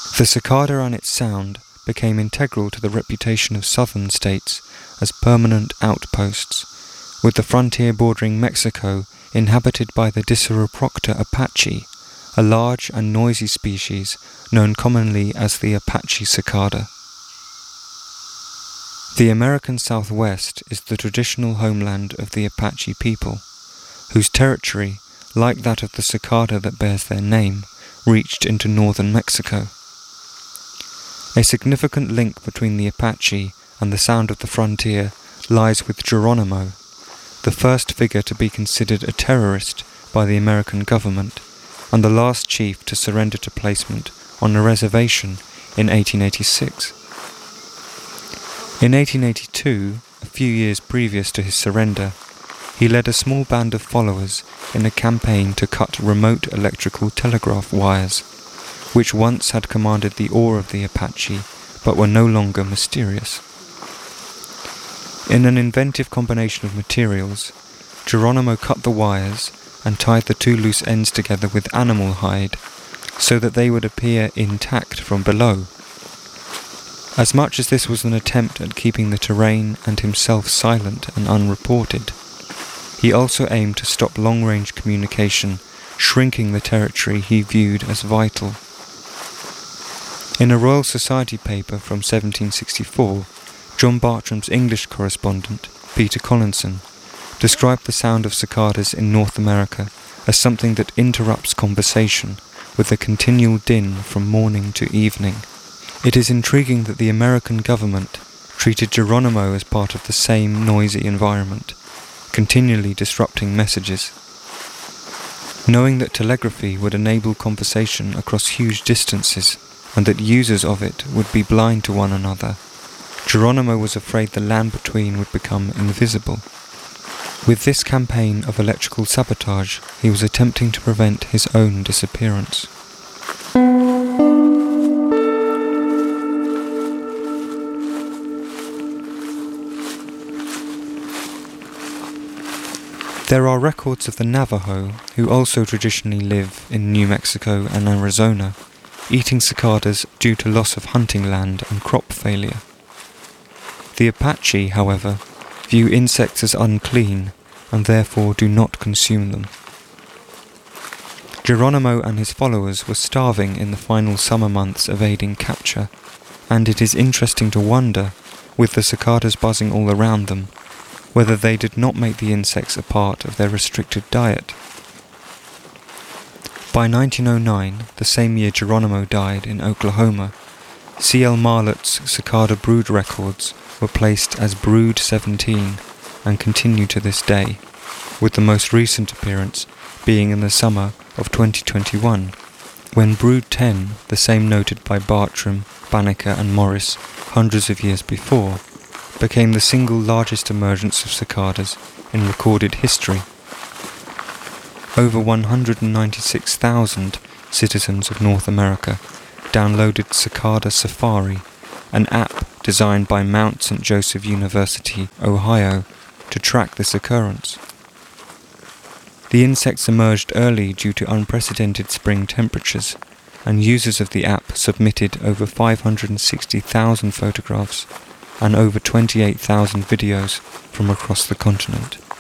The cicada and its sound became integral to the reputation of southern states as permanent outposts, with the frontier bordering Mexico inhabited by the Diceroprocta apache, a large and noisy species known commonly as the Apache cicada. The American Southwest is the traditional homeland of the Apache people, whose territory, like that of the cicada that bears their name, reached into northern Mexico. A significant link between the Apache and the sound of the frontier lies with Geronimo, the first figure to be considered a terrorist by the American government, and the last chief to surrender to placement on a reservation in 1886. In 1882, a few years previous to his surrender, he led a small band of followers in a campaign to cut remote electrical telegraph wires, which once had commanded the awe of the Apache, but were no longer mysterious. In an inventive combination of materials, Geronimo cut the wires and tied the two loose ends together with animal hide, so that they would appear intact from below. As much as this was an attempt at keeping the terrain and himself silent and unreported, he also aimed to stop long-range communication, shrinking the territory he viewed as vital. In a Royal Society paper from 1764, John Bartram's English correspondent, Peter Collinson, described the sound of cicadas in North America as something that interrupts conversation with a continual din from morning to evening. It is intriguing that the American government treated Geronimo as part of the same noisy environment, continually disrupting messages. Knowing that telegraphy would enable conversation across huge distances and that users of it would be blind to one another, Geronimo was afraid the land between would become invisible. With this campaign of electrical sabotage, he was attempting to prevent his own disappearance. There are records of the Navajo, who also traditionally live in New Mexico and Arizona, eating cicadas due to loss of hunting land and crop failure. The Apache, however, view insects as unclean and therefore do not consume them. Geronimo and his followers were starving in the final summer months evading capture, and it is interesting to wonder, with the cicadas buzzing all around them, whether they did not make the insects a part of their restricted diet. By 1909, the same year Geronimo died in Oklahoma, C.L. Marlot's cicada brood records were placed as Brood 17 and continue to this day, with the most recent appearance being in the summer of 2021, when Brood 10, the same noted by Bartram, Banneker and Morris hundreds of years before, became the single largest emergence of cicadas in recorded history. Over 196,000 citizens of North America downloaded Cicada Safari, an app designed by Mount St. Joseph University, Ohio, to track this occurrence. The insects emerged early due to unprecedented spring temperatures, and users of the app submitted over 560,000 photographs and over 28,000 videos from across the continent.